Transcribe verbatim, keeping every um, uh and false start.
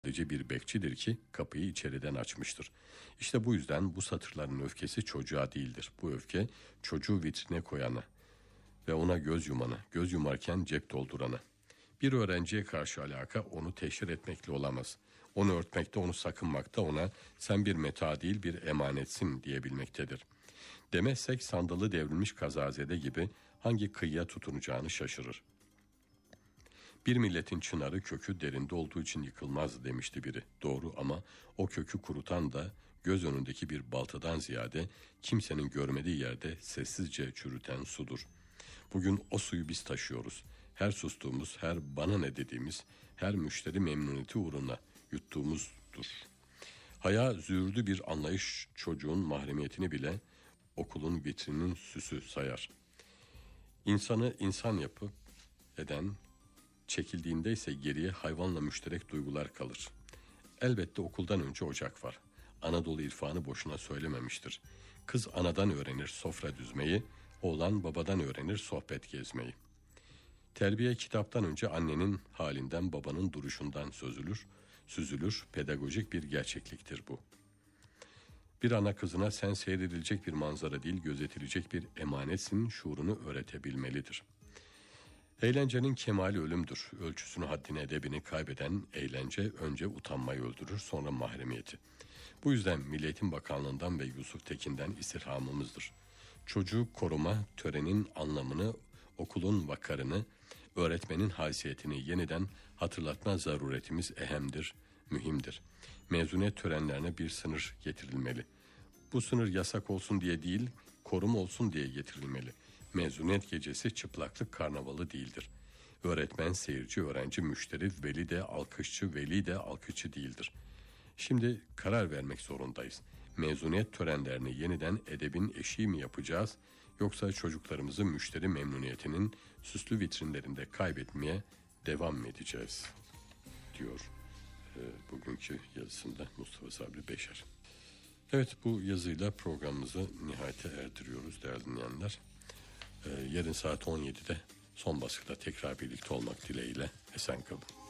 Sadece bir bekçidir ki kapıyı içeriden açmıştır. İşte bu yüzden bu satırların öfkesi çocuğa değildir. Bu öfke çocuğu vitrine koyana ve ona göz yumana, göz yumarken cep doldurana. Bir öğrenciye karşı alaka onu teşhir etmekle olamaz. Onu örtmekte, onu sakınmakta, ona sen bir meta değil bir emanetsin diyebilmektedir. Demezsek sandalı devrilmiş kazazede gibi hangi kıyıya tutunacağını şaşırır. Bir milletin çınarı kökü derinde olduğu için yıkılmaz demişti biri. Doğru, ama o kökü kurutan da göz önündeki bir baltadan ziyade kimsenin görmediği yerde sessizce çürüten sudur. Bugün o suyu biz taşıyoruz. Her sustuğumuz, her bana ne dediğimiz, her müşteri memnuniyeti uğruna yuttuğumuzdur. Haya züğürdü bir anlayış çocuğun mahremiyetini bile okulun vitrininin süsü sayar. İnsanı insan yapıp eden, çekildiğinde ise geriye hayvanla müşterek duygular kalır. Elbette okuldan önce ocak var. Anadolu irfanı boşuna söylememiştir. Kız anadan öğrenir sofra düzmeyi, oğlan babadan öğrenir sohbet gezmeyi. Terbiye kitaptan önce annenin halinden, babanın duruşundan sözülür, süzülür, pedagojik bir gerçekliktir bu. Bir ana kızına sen seyredilecek bir manzara değil, gözetilecek bir emanetsin şuurunu öğretebilmelidir. Eğlencenin kemali ölümdür. Ölçüsünü, haddini, edebini kaybeden eğlence önce utanmayı öldürür, sonra mahremiyeti. Bu yüzden Milli Eğitim Bakanlığı'ndan ve Yusuf Tekin'den istirhamımızdır. Çocuğu koruma, törenin anlamını, okulun vakarını, öğretmenin haysiyetini yeniden hatırlatma zaruretimiz ehemdir, mühimdir. Mezuniyet törenlerine bir sınır getirilmeli. Bu sınır yasak olsun diye değil, koruma olsun diye getirilmeli. Mezuniyet gecesi çıplaklık karnavalı değildir. Öğretmen, seyirci, öğrenci, müşteri, veli de alkışçı, veli de alkışçı değildir. Şimdi karar vermek zorundayız. Mezuniyet törenlerini yeniden edebin eşiği mi yapacağız, yoksa çocuklarımızı müşteri memnuniyetinin süslü vitrinlerinde kaybetmeye devam mı edeceğiz, diyor e, bugünkü yazısında Mustafa Sabri Beşer. Evet, bu yazıyla programımızı nihayete erdiriyoruz değerli dinleyenler. Ee, yarın saat on yedide son baskıda tekrar birlikte olmak dileğiyle esen kalın.